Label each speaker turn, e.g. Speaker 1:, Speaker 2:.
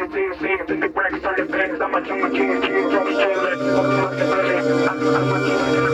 Speaker 1: scenes, the big racks, turning bands. I'm a king, from the street, I'm a king,